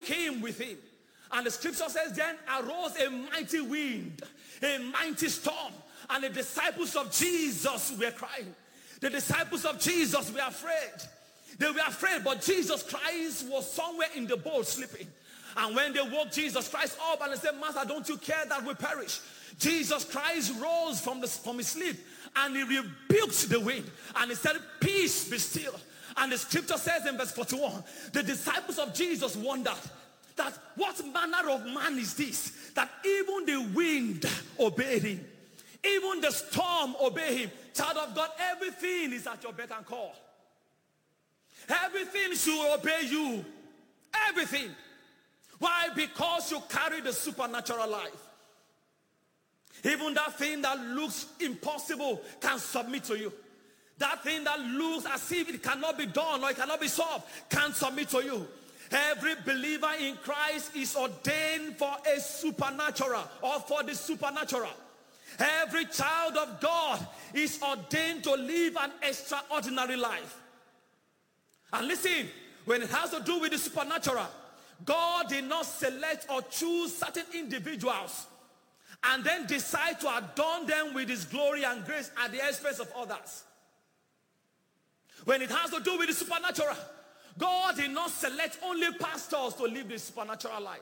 came with him. And the scripture says, then arose a mighty wind, a mighty storm, and the disciples of Jesus were crying. The disciples of Jesus were afraid. They were afraid, but Jesus Christ was somewhere in the boat sleeping. And when they woke Jesus Christ up and they said, Master, don't you care that we perish? Jesus Christ rose from his sleep and he rebuked the wind. And he said, peace, be still. And the scripture says in verse 41, the disciples of Jesus wondered that what manner of man is this, that even the wind obeyed him. Even the storm obeyed him. Child of God, everything is at your beck and call. Everything should obey you. Everything. Why? Because you carry the supernatural life. Even that thing that looks impossible can submit to you. That thing that looks as if it cannot be done or it cannot be solved can submit to you. Every believer in Christ is ordained for a supernatural or for the supernatural. Every child of God is ordained to live an extraordinary life. And listen, when it has to do with the supernatural, God did not select or choose certain individuals and then decide to adorn them with his glory and grace at the expense of others. When it has to do with the supernatural, God did not select only pastors to live the supernatural life.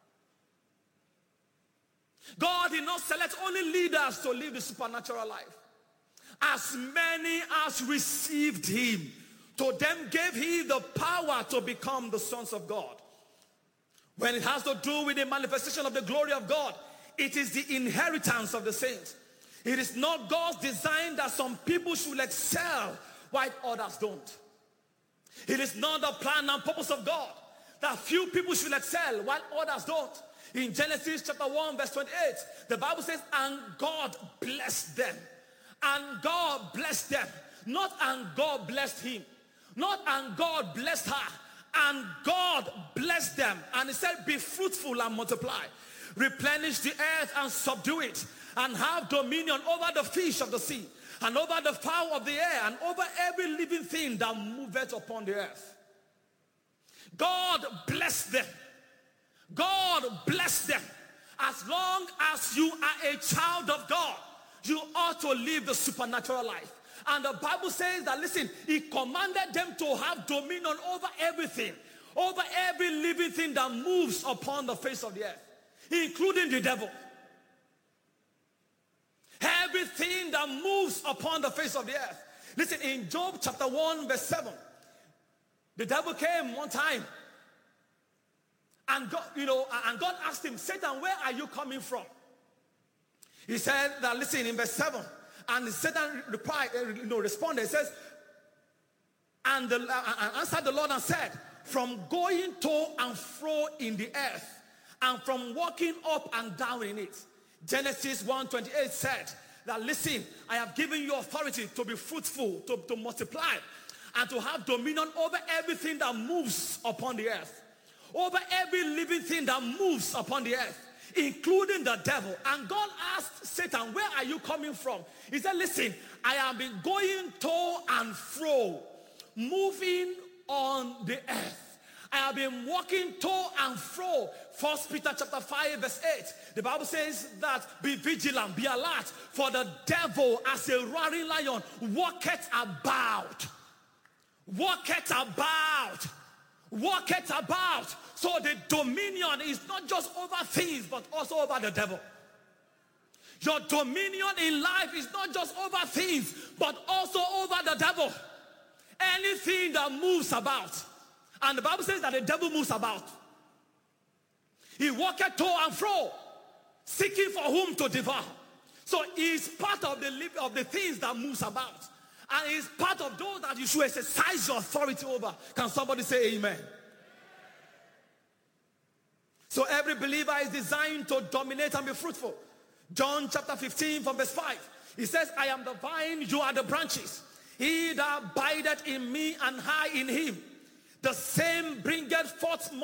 God did not select only leaders to live the supernatural life. As many as received him, to them gave he the power to become the sons of God. When it has to do with the manifestation of the glory of God, it is the inheritance of the saints. It is not God's design that some people should excel while others don't. It is not the plan and purpose of God that few people should excel while others don't. In Genesis chapter 1 verse 28, the Bible says, and God blessed them. And God blessed them. Not and God blessed him. Not and God blessed her. And God blessed them. And he said, be fruitful and multiply. Replenish the earth and subdue it. And have dominion over the fish of the sea. And over the fowl of the air. And over every living thing that moveth upon the earth. God blessed them. God bless them. As long as you are a child of God, you ought to live the supernatural life. And the Bible says that, listen, he commanded them to have dominion over everything, over every living thing that moves upon the face of the earth, including the devil. Everything that moves upon the face of the earth. Listen, in Job chapter 1 verse 7, the devil came one time. And God, and God asked him, Satan, where are you coming from? He said that, listen, in verse 7, and Satan responded, he says, and answered the Lord and said, from going to and fro in the earth, and from walking up and down in it. Genesis 1:28 said that, listen, I have given you authority to be fruitful, to multiply, and to have dominion over everything that moves upon the earth. Over every living thing that moves upon the earth, including the devil. And God asked Satan, where are you coming from? He said, listen, I have been going to and fro, moving on the earth. I have been walking to and fro. 1 Peter chapter 5 verse 8. The Bible says that be vigilant, be alert, for the devil as a roaring lion walketh about. Walketh about. Walketh about. So the dominion is not just over things, but also over the devil. Your dominion in life is not just over things, but also over the devil. Anything that moves about. And the Bible says that the devil moves about. He walketh to and fro, seeking for whom to devour. So he is part of the things that moves about. And he is part of those that you should exercise your authority over. Can somebody say amen? So every believer is designed to dominate and be fruitful. John chapter 15 from verse 5. He says, I am the vine, you are the branches. He that abideth in me and I in him, the same bringeth forth more